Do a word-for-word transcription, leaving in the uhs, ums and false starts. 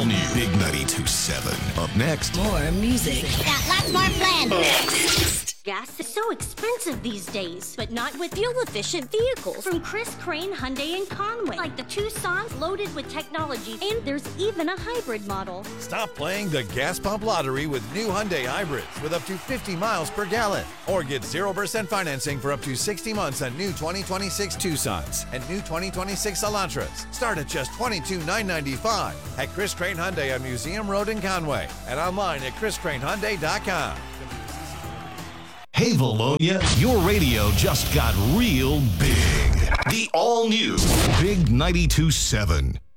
all new Big ninety-two point seven. Up next. More music. Got lots more planned. Next. Gas is so expensive these days, but not with fuel-efficient vehicles. From Chris Crane Hyundai in Conway, like the Tucson's loaded with technology, and there's even a hybrid model. Stop playing the gas pump lottery with new Hyundai hybrids with up to fifty miles per gallon. Or get zero percent financing for up to sixty months on new twenty twenty-six Tucsons and new twenty twenty-six Elantras. Start at just twenty-two thousand nine hundred ninety-five dollars at Chris Crane Hyundai on Museum Road in Conway and online at chris crane hyundai dot com. Hey, Valonia, your radio just got real big. The all-new Big ninety-two point seven.